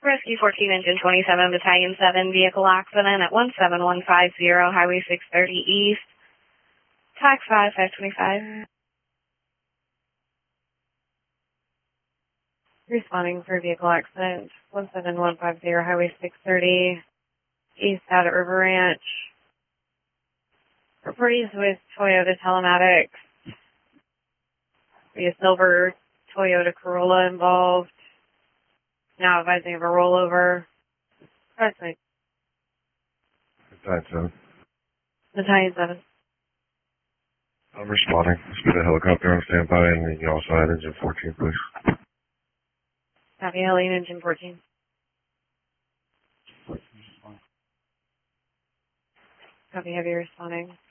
Rescue 14, Engine 27, Battalion 7, vehicle accident at 17150, Highway 630 East, TAC 5525. Responding for vehicle accident, 17150, Highway 630 East out at River Ranch. Properties with Toyota Telematics. Be a silver Toyota Corolla involved. Now advising of a rollover. Battalion 7. 7. I'm responding. Let's get a helicopter on standby and then you also add engine 14, please. Copy, Helene, Engine 14. Copy, heavy responding.